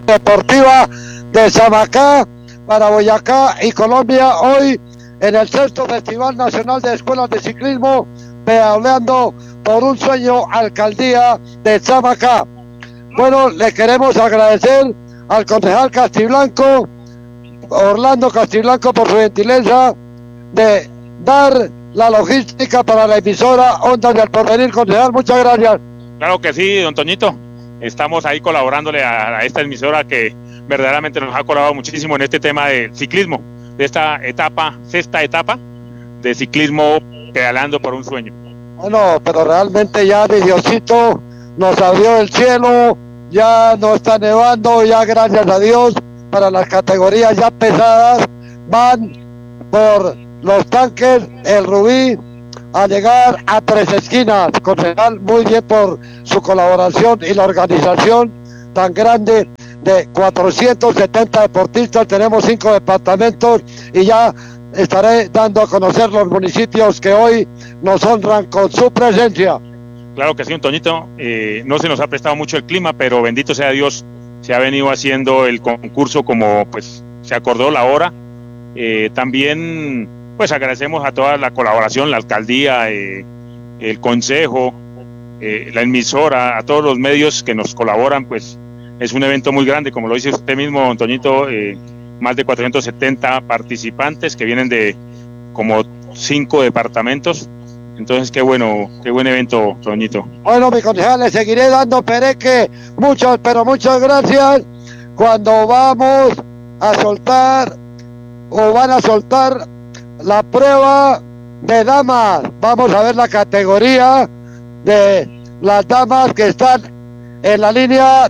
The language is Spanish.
deportiva de Samacá para Boyacá y Colombia, hoy en el 6º Festival Nacional de Escuelas de Ciclismo, pedaleando por un sueño, alcaldía de Samacá. Bueno, le queremos agradecer al concejal Castiblanco, Orlando Castiblanco, por su gentileza de dar la logística para la emisora Ondas del Porvenir. Concejal, muchas gracias. Claro que sí, don Toñito. Estamos ahí colaborándole a esta emisora que verdaderamente nos ha colaborado muchísimo en este tema de ciclismo, de esta etapa, 6ª etapa de ciclismo pedaleando por un sueño. Bueno, pero realmente ya mi Diosito nos abrió el cielo, ya no está nevando, ya gracias a Dios, para las categorías ya pesadas, van por los tanques el Rubí a llegar a 3 esquinas. Concejal, muy bien por su colaboración y la organización tan grande de 470 deportistas. Tenemos 5 departamentos y ya estaré dando a conocer los municipios que hoy nos honran con su presencia. Claro que sí, don Toñito. No se nos ha prestado mucho el clima, pero bendito sea Dios, se ha venido haciendo el concurso como pues se acordó la hora. También pues agradecemos a toda la colaboración, la alcaldía, el consejo, la emisora, a todos los medios que nos colaboran. Pues es un evento muy grande, como lo dice usted mismo, don Toñito, más de 470 participantes que vienen de como 5 departamentos. Entonces qué bueno, qué buen evento, Toñito. Bueno, mi concejal, le seguiré dando pereque. Muchas, pero muchas gracias. Cuando vamos a soltar o van a soltar la prueba de damas, vamos a ver la categoría de las damas que están en la línea